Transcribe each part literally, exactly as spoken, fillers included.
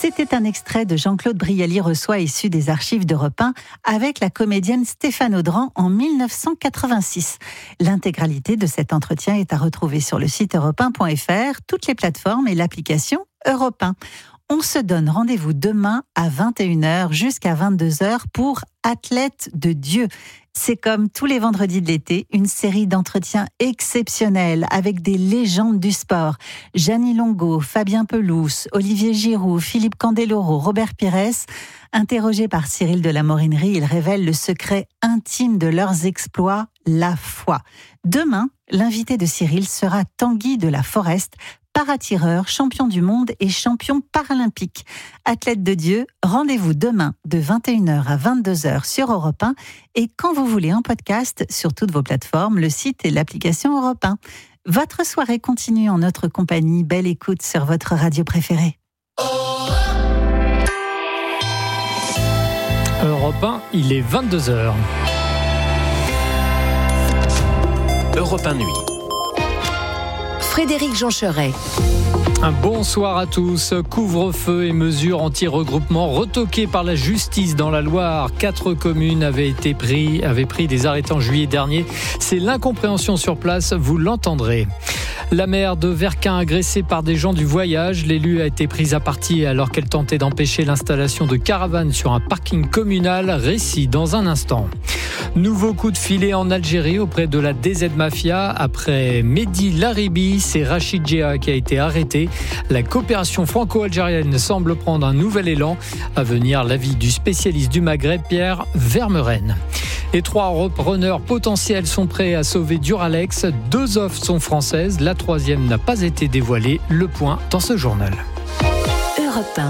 C'était un extrait de Jean-Claude Brialy reçoit issu des archives d'Europe un avec la comédienne Stéphane Audran en dix-neuf cent quatre-vingt-six. L'intégralité de cet entretien est à retrouver sur le site europe un point f r, toutes les plateformes et l'application Europe un. On se donne rendez-vous demain à vingt et une heures jusqu'à vingt-deux heures pour Athlètes de Dieu. C'est comme tous les vendredis de l'été, une série d'entretiens exceptionnels avec des légendes du sport. Jeannie Longo, Fabien Pelouse, Olivier Giroud, Philippe Candeloro, Robert Pires. Interrogés par Cyril de la Morinerie, ils révèlent le secret intime de leurs exploits, la foi. Demain, l'invité de Cyril sera Tanguy de la Forest, paratireur, champion du monde et champion paralympique. Athlète de Dieu, rendez-vous demain de vingt et une heures à vingt-deux heures sur Europe un et quand vous voulez en podcast sur toutes vos plateformes, le site et l'application Europe un. Votre soirée continue en notre compagnie. Belle écoute sur votre radio préférée. Europe un, il est vingt-deux heures. Europe un Nuit. Frédéric Jean-Cheret. Un bonsoir à tous. Couvre-feu et mesures anti-regroupement retoquées par la justice dans la Loire. Quatre communes avaient été pris, avaient pris des arrêtés en juillet dernier. C'est l'incompréhension sur place, vous l'entendrez. La maire de Verquin agressée par des gens du voyage. L'élu a été prise à partie alors qu'elle tentait d'empêcher l'installation de caravanes sur un parking communal. Récit dans un instant. Nouveau coup de filet en Algérie auprès de la D Z Mafia. Après Mehdi Laribi, c'est Rachid Djea qui a été arrêté. La coopération franco-algérienne semble prendre un nouvel élan. À venir, l'avis du spécialiste du Maghreb, Pierre Vermeuren. Et trois repreneurs potentiels sont prêts à sauver Duralex. Deux offres sont françaises. La troisième n'a pas été dévoilée. Le point dans ce journal. Europe un.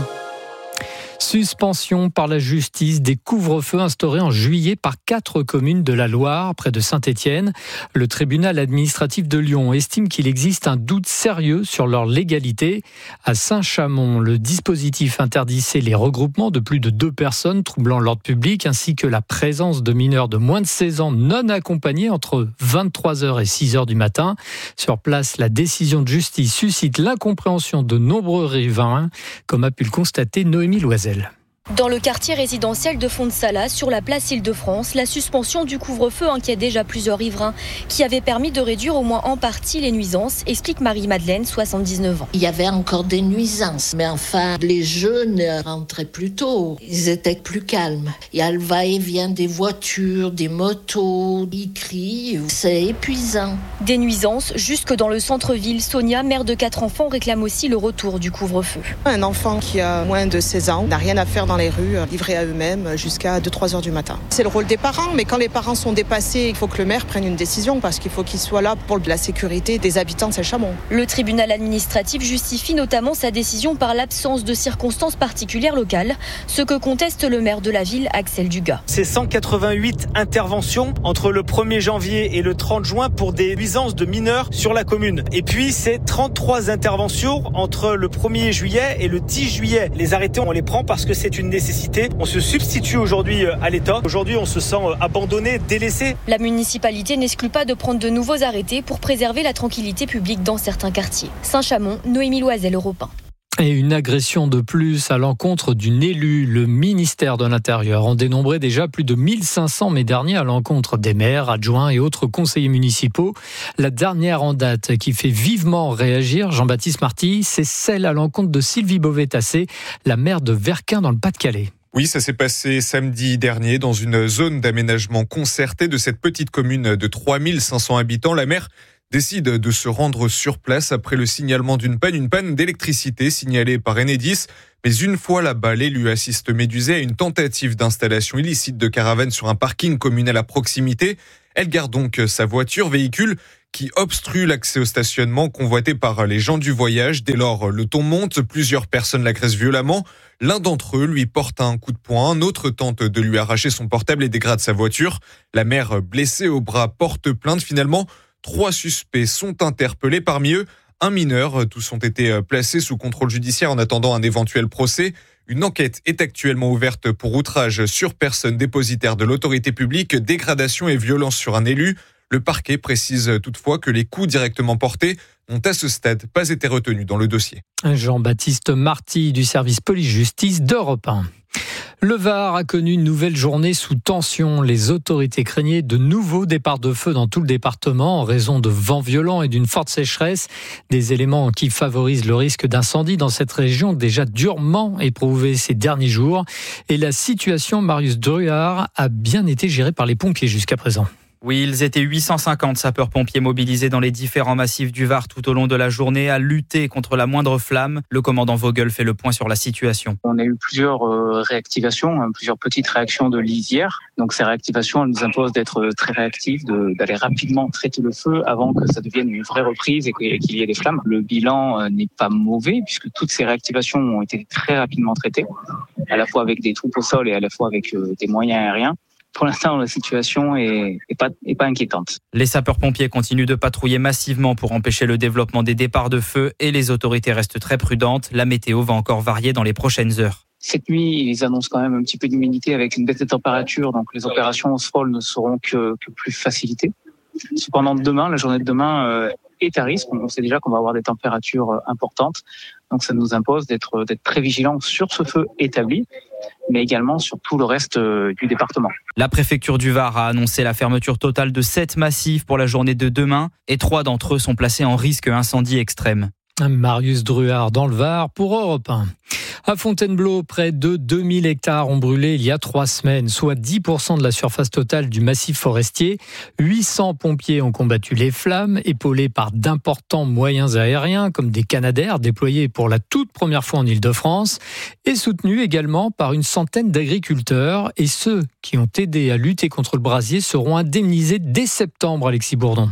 Suspension par la justice des couvre-feux instaurés en juillet par quatre communes de la Loire, près de Saint-Étienne. Le tribunal administratif de Lyon estime qu'il existe un doute sérieux sur leur légalité. À Saint-Chamond, le dispositif interdisait les regroupements de plus de deux personnes troublant l'ordre public, ainsi que la présence de mineurs de moins de seize ans non accompagnés entre vingt-trois heures et six heures du matin. Sur place, la décision de justice suscite l'incompréhension de nombreux riverains, comme a pu le constater Noémie Loisel. Dans le quartier résidentiel de Font-de-Salas, sur la place Île-de-France, la suspension du couvre-feu inquiète déjà plusieurs riverains qui avait permis de réduire au moins en partie les nuisances, explique Marie-Madeleine, soixante-dix-neuf ans. Il y avait encore des nuisances, mais enfin, les jeunes rentraient plus tôt. Ils étaient plus calmes. Il y a le va-et-vient des voitures, des motos, ils crient, c'est épuisant. Des nuisances jusque dans le centre-ville. Sonia, mère de quatre enfants, réclame aussi le retour du couvre-feu. Un enfant qui a moins de seize ans n'a rien à faire dans les rues, livrés à eux-mêmes jusqu'à deux trois heures du matin. C'est le rôle des parents, mais quand les parents sont dépassés, il faut que le maire prenne une décision parce qu'il faut qu'il soit là pour la sécurité des habitants de Saint-Chamond. Le tribunal administratif justifie notamment sa décision par l'absence de circonstances particulières locales, ce que conteste le maire de la ville, Axel Dugas. C'est cent quatre-vingt-huit interventions entre le premier janvier et le trente juin pour des nuisances de mineurs sur la commune. Et puis c'est trente-trois interventions entre le premier juillet et le dix juillet. Les arrêtés, on les prend parce que c'est une nécessité. On se substitue aujourd'hui à l'État. Aujourd'hui, on se sent abandonné, délaissé. La municipalité n'exclut pas de prendre de nouveaux arrêtés pour préserver la tranquillité publique dans certains quartiers. Saint-Chamond, Noémie Loisel, Europe un. Et une agression de plus à l'encontre d'une élue. Le ministère de l'Intérieur en dénombrait déjà plus de mille cinq cents mai dernier à l'encontre des maires, adjoints et autres conseillers municipaux. La dernière en date qui fait vivement réagir Jean-Baptiste Marty, c'est celle à l'encontre de Sylvie Beauvais-Tassé, la maire de Verquin dans le Pas-de-Calais. Oui, ça s'est passé samedi dernier dans une zone d'aménagement concerté de cette petite commune de trois mille cinq cents habitants. La maire décide de se rendre sur place après le signalement d'une panne, une panne d'électricité signalée par Enedis. Mais une fois là-bas, l'élu assiste médusé à une tentative d'installation illicite de caravane sur un parking communal à proximité. Elle garde donc sa voiture, véhicule qui obstrue l'accès au stationnement convoité par les gens du voyage. Dès lors, le ton monte, plusieurs personnes l'agressent violemment. L'un d'entre eux lui porte un coup de poing, un autre tente de lui arracher son portable et dégrade sa voiture. La mère, blessée au bras, porte plainte. Finalement, trois suspects sont interpellés, parmi eux un mineur. Tous ont été placés sous contrôle judiciaire en attendant un éventuel procès. Une enquête est actuellement ouverte pour outrage sur personne dépositaire de l'autorité publique, dégradation et violence sur un élu. Le parquet précise toutefois que les coups directement portés n'ont à ce stade pas été retenus dans le dossier. Jean-Baptiste Marty du service police-justice d'Europe un. Le Var a connu une nouvelle journée sous tension. Les autorités craignaient de nouveaux départs de feu dans tout le département en raison de vents violents et d'une forte sécheresse. Des éléments qui favorisent le risque d'incendie dans cette région déjà durement éprouvée ces derniers jours. Et la situation, Marius Druard, a bien été gérée par les pompiers jusqu'à présent. Oui, ils étaient huit cent cinquante sapeurs-pompiers mobilisés dans les différents massifs du Var tout au long de la journée à lutter contre la moindre flamme. Le commandant Vogel fait le point sur la situation. On a eu plusieurs euh, réactivations, hein, plusieurs petites réactions de lisière. Donc ces réactivations, elles nous imposent d'être très réactifs, de, d'aller rapidement traiter le feu avant que ça devienne une vraie reprise et qu'il y ait des flammes. Le bilan euh, n'est pas mauvais puisque toutes ces réactivations ont été très rapidement traitées, à la fois avec des troupes au sol et à la fois avec euh, des moyens aériens. Pour l'instant, la situation est, est, pas, est pas inquiétante. Les sapeurs-pompiers continuent de patrouiller massivement pour empêcher le développement des départs de feu et les autorités restent très prudentes. La météo va encore varier dans les prochaines heures. Cette nuit, ils annoncent quand même un petit peu d'humidité avec une baisse de température, donc les opérations au sol ne seront que, que plus facilitées. Cependant, demain, la journée de demain euh, est à risque. On sait déjà qu'on va avoir des températures euh, importantes, donc ça nous impose d'être, d'être très vigilants sur ce feu établi, mais également sur tout le reste euh, du département. La préfecture du Var a annoncé la fermeture totale de sept massifs pour la journée de demain et trois d'entre eux sont placés en risque incendie extrême. Marius Druard dans le Var pour Europe un. À Fontainebleau, près de deux mille hectares ont brûlé il y a trois semaines, soit dix pour cent de la surface totale du massif forestier. huit cents pompiers ont combattu les flammes, épaulés par d'importants moyens aériens comme des Canadair déployés pour la toute première fois en Île-de-France et soutenus également par une centaine d'agriculteurs. Et ceux qui ont aidé à lutter contre le brasier seront indemnisés dès septembre, Alexis Bourdon.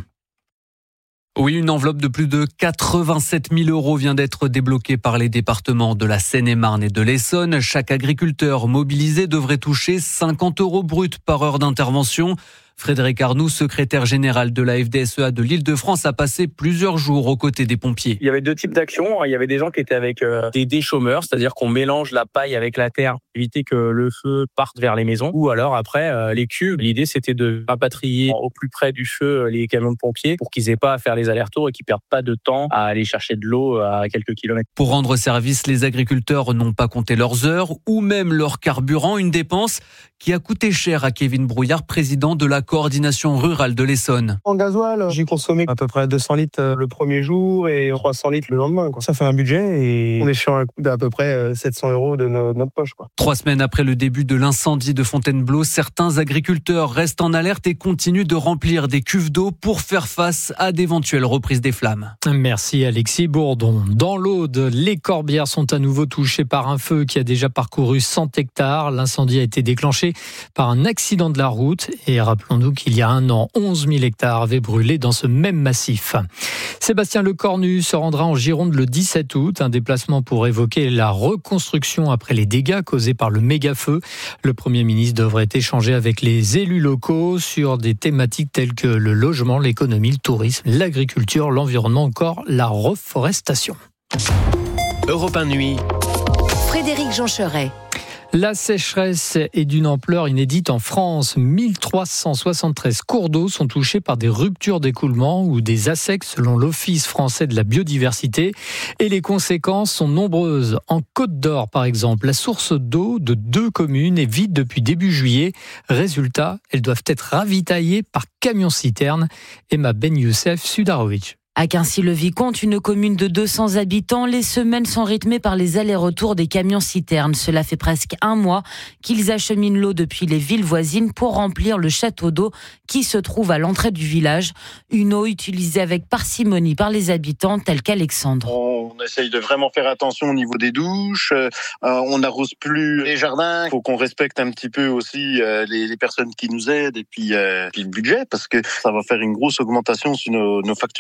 Oui, une enveloppe de plus de quatre-vingt-sept mille euros vient d'être débloquée par les départements de la Seine-et-Marne et de l'Essonne. Chaque agriculteur mobilisé devrait toucher cinquante euros bruts par heure d'intervention. Frédéric Arnoux, secrétaire général de la F D S E A de l'Île-de-France, a passé plusieurs jours aux côtés des pompiers. Il y avait deux types d'actions. Il y avait des gens qui étaient avec euh, des déchômeurs, c'est-à-dire qu'on mélange la paille avec la terre, éviter que le feu parte vers les maisons. Ou alors après, euh, les cubes. L'idée, c'était de rapatrier au plus près du feu les camions de pompiers pour qu'ils aient pas à faire les allers-retours et qu'ils perdent pas de temps à aller chercher de l'eau à quelques kilomètres. Pour rendre service, les agriculteurs n'ont pas compté leurs heures ou même leur carburant, une dépense qui a coûté cher à Kevin Brouillard, président de la coordination rurale de l'Essonne. En gasoil, j'ai consommé à peu près deux cents litres le premier jour et trois cents litres le lendemain. Ça fait un budget et on est sur un coût d'à peu près sept cents euros de notre poche. Trois semaines après le début de l'incendie de Fontainebleau, certains agriculteurs restent en alerte et continuent de remplir des cuves d'eau pour faire face à d'éventuelles reprises des flammes. Merci Alexis Bourdon. Dans l'Aude, les Corbières sont à nouveau touchées par un feu qui a déjà parcouru cent hectares. L'incendie a été déclenché par un accident de la route et rappelons-nous qu'il y a un an, onze mille hectares avaient brûlé dans ce même massif. Sébastien Lecornu se rendra en Gironde le dix-sept août, un déplacement pour évoquer la reconstruction après les dégâts causés par le méga-feu. Le Premier ministre devrait échanger avec les élus locaux sur des thématiques telles que le logement, l'économie, le tourisme, l'agriculture, l'environnement, encore la reforestation. Europe un Nuit. Frédéric Joncheret. La sécheresse est d'une ampleur inédite en France. mille trois cent soixante-treize cours d'eau sont touchés par des ruptures d'écoulement ou des assecs selon l'Office français de la biodiversité. Et les conséquences sont nombreuses. En Côte d'Or, par exemple, la source d'eau de deux communes est vide depuis début juillet. Résultat, elles doivent être ravitaillées par camions-citernes. Emma Ben Youssef, Sudarovic. À Quincy-le-Vicomte, une commune de deux cents habitants, les semaines sont rythmées par les allers-retours des camions-citernes. Cela fait presque un mois qu'ils acheminent l'eau depuis les villes voisines pour remplir le château d'eau qui se trouve à l'entrée du village. Une eau utilisée avec parcimonie par les habitants tels qu'Alexandre. On essaye de vraiment faire attention au niveau des douches. Euh, on n'arrose plus les jardins. Il faut qu'on respecte un petit peu aussi euh, les, les personnes qui nous aident et puis, euh, puis le budget parce que ça va faire une grosse augmentation sur nos, nos factures. Hein.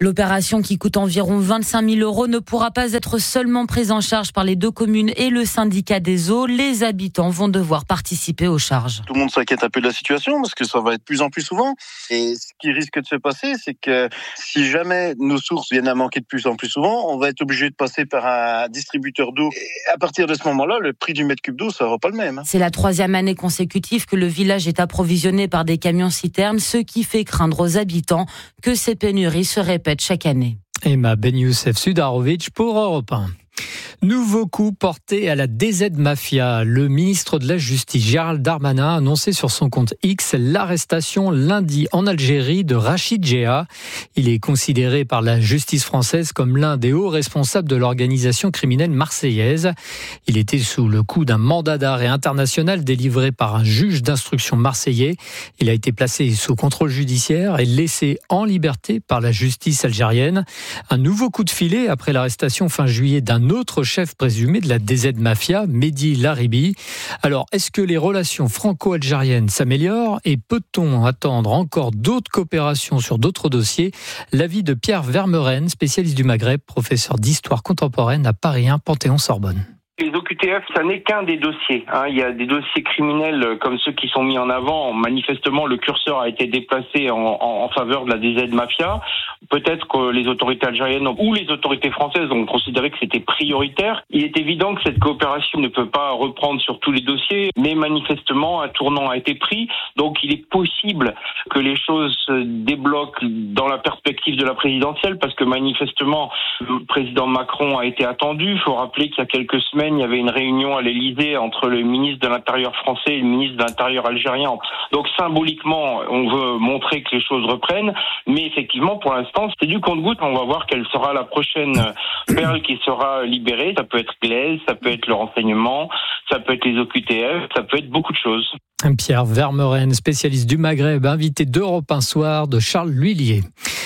L'opération, qui coûte environ vingt-cinq mille euros, ne pourra pas être seulement prise en charge par les deux communes et le syndicat des eaux. Les habitants vont devoir participer aux charges. Tout le monde s'inquiète un peu de la situation parce que ça va être de plus en plus souvent. Et ce qui risque de se passer, c'est que si jamais nos sources viennent à manquer de plus en plus souvent, on va être obligé de passer par un distributeur d'eau. Et à partir de ce moment-là, le prix du mètre cube d'eau, ça sera pas le même. C'est la troisième année consécutive que le village est approvisionné par des camions-citernes, ce qui fait craindre aux habitants que ces pénuries se répètent chaque année. Emma Ben Youssef Sudarovic pour Europe un. Nouveau coup porté à la D Z Mafia. Le ministre de la Justice, Gérald Darmanin, a annoncé sur son compte X l'arrestation lundi en Algérie de Rachid Géa. Il est considéré par la justice française comme l'un des hauts responsables de l'organisation criminelle marseillaise. Il était sous le coup d'un mandat d'arrêt international délivré par un juge d'instruction marseillais. Il a été placé sous contrôle judiciaire et laissé en liberté par la justice algérienne. Un nouveau coup de filet après l'arrestation fin juillet d'un autre chef présumé de la D Z Mafia, Mehdi Laribi. Alors, est-ce que les relations franco-algériennes s'améliorent et peut-on attendre encore d'autres coopérations sur d'autres dossiers ? L'avis de Pierre Vermeuren, spécialiste du Maghreb, professeur d'histoire contemporaine à Paris un Panthéon-Sorbonne. Les O Q T F, ça n'est qu'un des dossiers. Hein. Il y a des dossiers criminels comme ceux qui sont mis en avant. Manifestement, le curseur a été déplacé en, en, en faveur de la D Z Mafia. Peut-être que les autorités algériennes ou les autorités françaises ont considéré que c'était prioritaire. Il est évident que cette coopération ne peut pas reprendre sur tous les dossiers, mais manifestement, un tournant a été pris. Donc, il est possible que les choses se débloquent dans la perspective de la présidentielle, parce que manifestement, le président Macron a été attendu. Il faut rappeler qu'il y a quelques semaines, il y avait une réunion à l'Élysée entre le ministre de l'Intérieur français et le ministre de l'Intérieur algérien. Donc symboliquement, on veut montrer que les choses reprennent, mais effectivement, pour l'instant, c'est du compte-gouttes. On va voir quelle sera la prochaine perle qui sera libérée. Ça peut être Glaise, ça peut être le renseignement, ça peut être les O Q T F, ça peut être beaucoup de choses. Pierre Vermeuren, spécialiste du Maghreb, invité d'Europe un soir de Charles L'Huillier.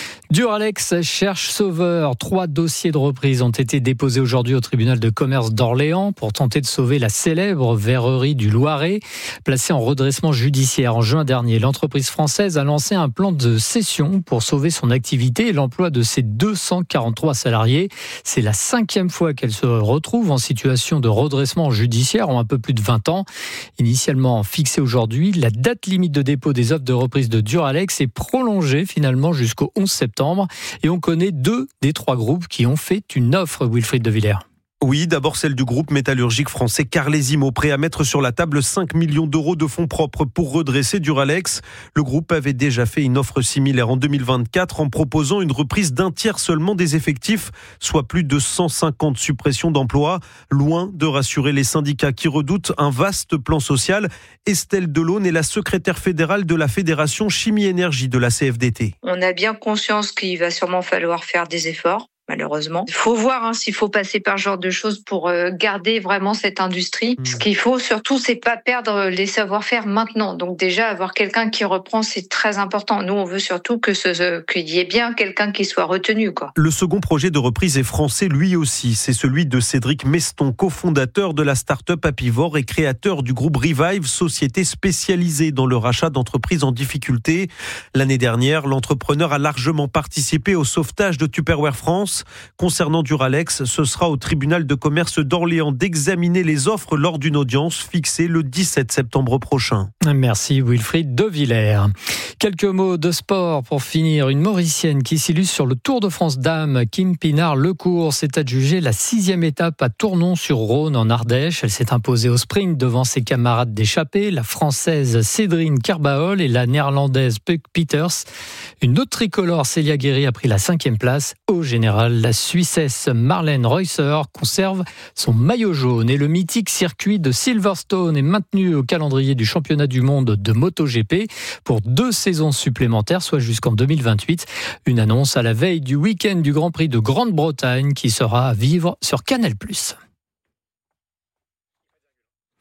Duralex cherche sauveur. Trois dossiers de reprise ont été déposés aujourd'hui au tribunal de commerce d'Orléans pour tenter de sauver la célèbre verrerie du Loiret. Placée en redressement judiciaire en juin dernier, l'entreprise française a lancé un plan de cession pour sauver son activité et l'emploi de ses deux cent quarante-trois salariés. C'est la cinquième fois qu'elle se retrouve en situation de redressement judiciaire en un peu plus de vingt ans. Initialement fixée aujourd'hui, la date limite de dépôt des offres de reprise de Duralex est prolongée finalement jusqu'au onze septembre. Et on connaît deux des trois groupes qui ont fait une offre, Wilfried de Villers. Oui, d'abord celle du groupe métallurgique français Carlesimo, prêt à mettre sur la table cinq millions d'euros de fonds propres pour redresser Duralex. Le groupe avait déjà fait une offre similaire en deux mille vingt-quatre en proposant une reprise d'un tiers seulement des effectifs, soit plus de cent cinquante suppressions d'emplois, loin de rassurer les syndicats qui redoutent un vaste plan social. Estelle Delaune est la secrétaire fédérale de la Fédération Chimie-Énergie de la C F D T. On a bien conscience qu'il va sûrement falloir faire des efforts. Malheureusement. Il faut voir hein, s'il faut passer par ce genre de choses pour euh, garder vraiment cette industrie. Mmh. Ce qu'il faut surtout, c'est pas perdre les savoir-faire maintenant. Donc déjà, avoir quelqu'un qui reprend, c'est très important. Nous, on veut surtout que ce, qu'il y ait bien quelqu'un qui soit retenu, quoi. Le second projet de reprise est français, lui aussi. C'est celui de Cédric Meston, cofondateur de la start-up Apivore et créateur du groupe Revive, société spécialisée dans le rachat d'entreprises en difficulté. L'année dernière, l'entrepreneur a largement participé au sauvetage de Tupperware France. Concernant Duralex, ce sera au tribunal de commerce d'Orléans d'examiner les offres lors d'une audience fixée le dix-sept septembre prochain. Merci Wilfried de Villers. Quelques mots de sport pour finir. Une Mauricienne qui s'illustre sur le Tour de France Dames, Kim Pinard-Lecourt, s'est adjugée la sixième étape à Tournon-sur-Rhône en Ardèche. Elle s'est imposée au sprint devant ses camarades d'échappée, la Française Cédrine Carbaol et la Néerlandaise Puck Peters. Une autre tricolore, Célia Guéry, a pris la cinquième place. Au général, la Suissesse Marlène Reusser conserve son maillot jaune et le mythique circuit de Silverstone est maintenu au calendrier du championnat du monde de MotoGP pour deux saisons supplémentaires, soit jusqu'en deux mille vingt-huit. Une annonce à la veille du week-end du Grand Prix de Grande-Bretagne qui sera à vivre sur Canal plus.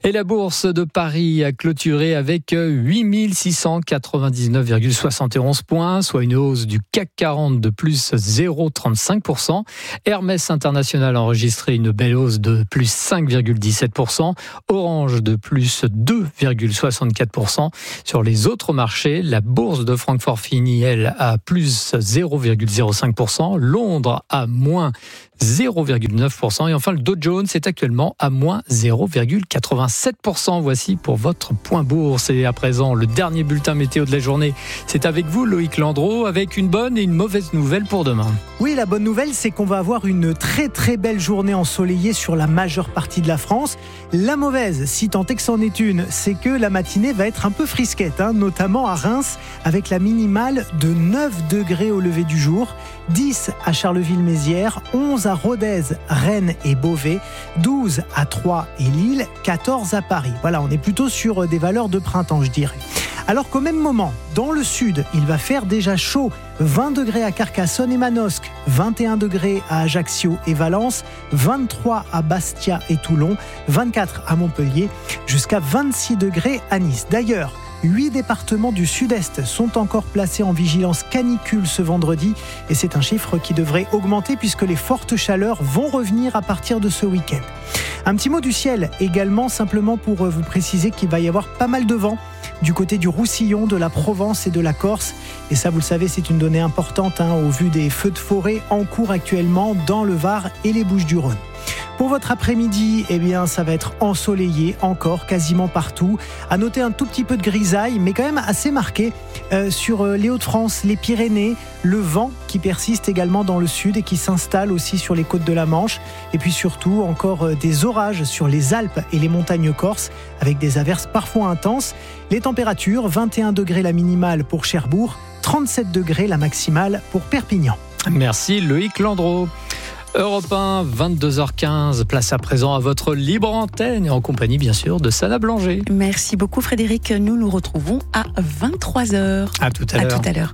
Et la bourse de Paris a clôturé avec huit mille six cent quatre-vingt-dix-neuf virgule soixante et onze points, soit une hausse du C A C quarante de plus zéro virgule trente-cinq pour cent. Hermès International a enregistré une belle hausse de plus cinq virgule dix-sept pour cent. Orange de plus deux virgule soixante-quatre pour cent. Sur les autres marchés, la bourse de Francfort finit, elle, à plus zéro virgule zéro cinq pour cent. Londres à moins zéro virgule neuf pour cent. Et enfin, le Dow Jones est actuellement à moins zéro virgule quatre-vingt-sept pour cent. Voici pour votre point bourse. Et à présent, le dernier bulletin météo de la journée. C'est avec vous, Loïc Landreau, avec une bonne et une mauvaise nouvelle pour demain. Oui, la bonne nouvelle, c'est qu'on va avoir une très très belle journée ensoleillée sur la majeure partie de la France. La mauvaise, si tant est que c'en est une, c'est que la matinée va être un peu frisquette, hein, notamment à Reims, avec la minimale de neuf degrés au lever du jour, dix à Charleville-Mézières, onze à Rodez, Rennes et Beauvais, douze à Troyes et Lille, quatorze à Paris. Voilà, on est plutôt sur des valeurs de printemps, je dirais. Alors qu'au même moment, dans le sud, il va faire déjà chaud. vingt degrés à Carcassonne et Manosque, vingt et un degrés à Ajaccio et Valence, vingt-trois à Bastia et Toulon, vingt-quatre à Montpellier, jusqu'à vingt-six degrés à Nice. D'ailleurs, huit départements du sud-est sont encore placés en vigilance canicule ce vendredi et c'est un chiffre qui devrait augmenter puisque les fortes chaleurs vont revenir à partir de ce week-end. Un petit mot du ciel également, simplement pour vous préciser qu'il va y avoir pas mal de vent du côté du Roussillon, de la Provence et de la Corse. Et ça, vous le savez, c'est une donnée importante hein, au vu des feux de forêt en cours actuellement dans le Var et les Bouches-du-Rhône. Pour votre après-midi, eh bien, ça va être ensoleillé encore quasiment partout. À noter un tout petit peu de grisaille, mais quand même assez marqué euh, sur les Hauts-de-France, les Pyrénées, le vent qui persiste également dans le sud et qui s'installe aussi sur les côtes de la Manche. Et puis surtout, encore euh, des orages sur les Alpes et les montagnes corses, avec des averses parfois intenses. Les températures, vingt et un degrés la minimale pour Cherbourg, trente-sept degrés la maximale pour Perpignan. Merci Loïc Landreau. Europe un, vingt-deux heures quinze, place à présent à votre libre antenne, en compagnie bien sûr de Sana Blanger. Merci beaucoup Frédéric, nous nous retrouvons à vingt-trois heures. À tout à l'heure. À tout à l'heure.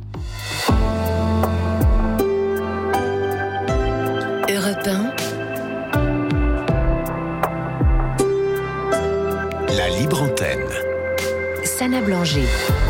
Europe un. La libre antenne. Sana Blanger.